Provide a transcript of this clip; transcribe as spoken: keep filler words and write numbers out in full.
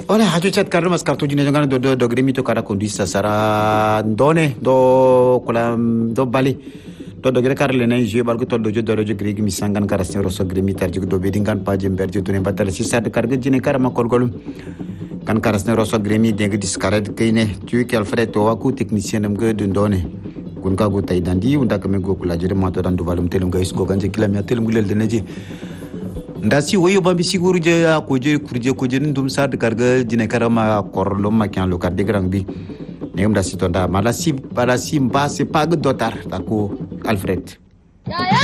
Olha, hatu chat karno mas kartu jine jangana do do do gremi to kara kondisa sara ndone do kula do bali to do gre karle na je balgo to do jo do jo gregi mi sangan kara sen roso gremi tar jo do bedingan pa jem berjo to ne batal si sad karga jine kara ma kolgolum kan kara sen roso gremi deng discarade kine tu ki alfred to waku technicien nam ge ndone kun ka go tay dandi unda kame go kula jere ma to dan do valum telum ga is go ganje kilami telum gulel de neji ndasi woyo bambi siguru je ko je kurje ko je ndum sad karga jine karama korlo ma kyan lo karde grang bi nem ndasi to nda mala si bala si mbase pag dotar tako alfred